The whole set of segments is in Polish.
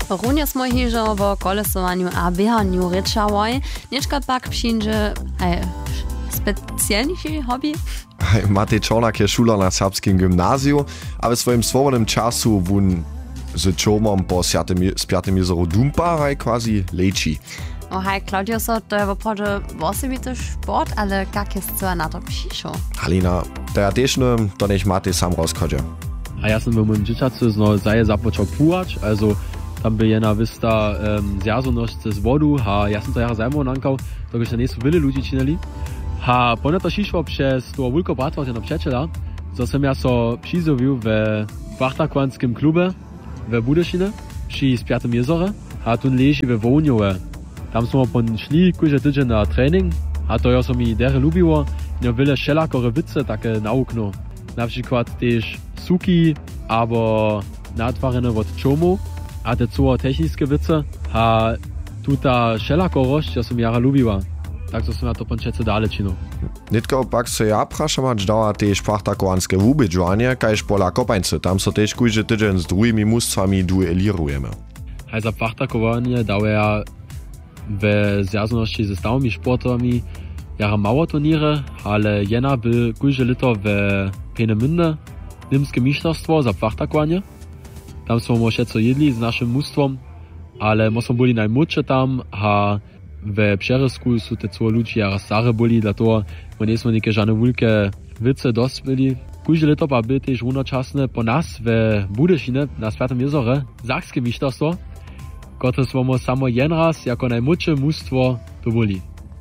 Równie smo hižo o kolesowaniu a bieganiu ryczałoj, nieczka pak przyjdzie specjalniejszy hobby. Matej Czornak je šuler na serbskim gymnaziju, a v svojim svobodnym czasu wun z čomom po Spiatym jezeru dumpa haj quasi leči. Hej, Claudio, to je woprawdzie osobity sport, ale jak jest co na to przyszło? Halina, to ja też nie, to niech Matej sam rozchodzi. A ja sam w moim dzieciacu zapoczął pływać, also tam by jedna wysta zjazoność z wodu, a ja sam to jara zajmował nankał, to już nie są wiele ludzi czynili. A ponad to przyszło przez to wielko bratwa na przyjaciela, co sam ja so przyzowił w Wachtakłanskim klubie w Budyszynie przy Spiatym jezorze, a tu leży w Wołniowe. Tam smo szli każdy tydzień na trening, a to ja so mi dere lubiło, no wiele wszelakore wice takie naukno. Na przykład też suki, albo natwarene od czomu, a te co techniskie wice, a tuta wszelakorość ja som jara lubiła. Tak to som ja to pončece dalej činil. Nitko pak se ja prašam, dała też Wachtakłanskie wubydżwanie, kajż pola Kopańcy. Tam so też każdy tydzień z drugimi mustwami duelirujemy. A za Wachtakowanie dał ja w związności ze stałymi sportami jara mało turniery, ale jena by każde lito w Peenemünde niemskie mistrzostwo za Wachtakowanie. Tam smo może co jedli z naszym mustwom, ale my byli najmłodsze tam, a w Przerysku są te co ludzie jara stare byli, dlatego my nie są niekie żadne wielkie wice dospěli. Każde lito pa by też równoczasne po nas w Budyszynie na Spiatym jezorze sakskie mistrzostwo, które smo samo jen raz jako najmłodsze mustwo to byli.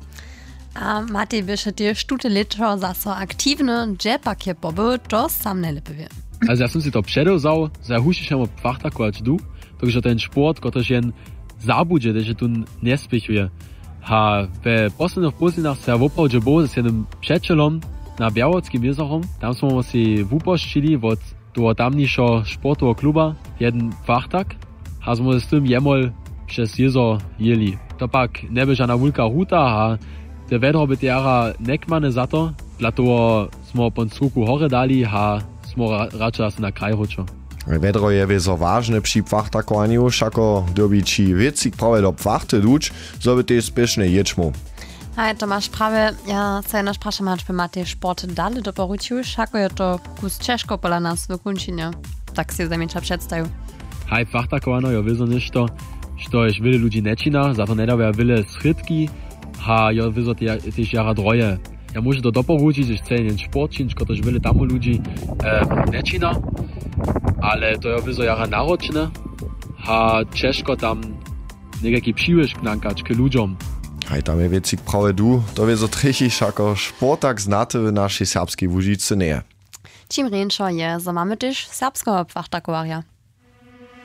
A Matej bysze też tute lito zaso aktywne, gdzie pak je pobył, to sam najlepiej wie. Also ja sam si to předovzal, za hušišemo Wachtakować du, takže ten sport, który jen zabudže, že tu nespichuje. A w posledných pozdinách sa woprawdźe było z jednym przyjacielom na Białockim jezorom, tam smo si wupoščili od toho tamniejszego sportowego kluba, jeden Wachtak, a smo z tym jemol przez jezor jeli. To pak nie by żadna wielka ruta, a te vedro by jara nekmane za to, dlatego smo pon struku hore dali, a smo raczej na kraj ročo. Vedro je wezo ważne przy Wachtakowaniu, šako dobi ci wiecik prawie do Wachty duć, so by też spieszne ječmu. Hej, to masz prawie, ja se nasz praszam, aż by Matej sport dalej doporučił, šako je to kus ciężko pola nas wykończenia. Tak się zamiecza przedstawił. Hej, Wachtakowano je wizo nešto, što još wiele ludzi nečina, za to ne daje wiele schrytki, a je wizo też jara droje. Ja muszę to doporučić, że chcę jeden sport činč, protože wiele tam ludzi nečina, ale to je wizo jara naročne, a ciężko tam nekaki přiwyšk nankać k ludziom. Hej, tam je wiecik prawie du, to wezo trichy, šako sportak znate w naszej serbskiej Łužicy nie. Čím rienšo je, zo máme też serbského Wachtakowarja.